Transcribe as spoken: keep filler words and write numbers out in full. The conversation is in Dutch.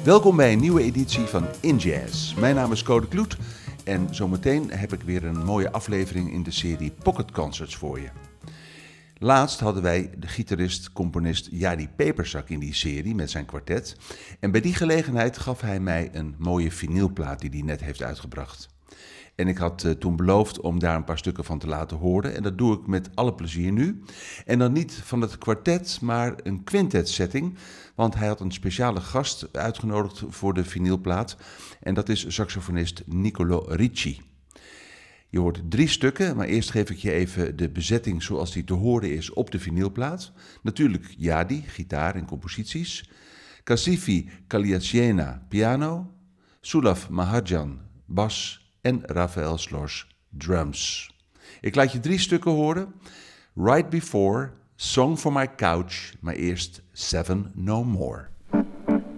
Welkom bij een nieuwe editie van In Jazz. Mijn naam is Code Kloet en zometeen heb ik weer een mooie aflevering in de serie Pocket Concerts voor je. Laatst hadden wij de gitarist-componist Jadi Pepersak in die serie met zijn kwartet. En bij die gelegenheid gaf hij mij een mooie vinylplaat die hij net heeft uitgebracht. En ik had uh, toen beloofd om daar een paar stukken van te laten horen. En dat doe ik met alle plezier nu. En dan niet van het kwartet, maar een quintet setting. Want hij had een speciale gast uitgenodigd voor de vinylplaat. En dat is saxofonist Niccolò Ricci. Je hoort drie stukken, maar eerst geef ik je even de bezetting zoals die te horen is op de vinylplaat. Natuurlijk Jadi, gitaar en composities. Kasifi Kaliacena, piano. Sulaf Mahajan, bas. En Rafael Slors, drums. Ik laat je drie stukken horen. Right Before, Song for My Couch, maar eerst Seven No More.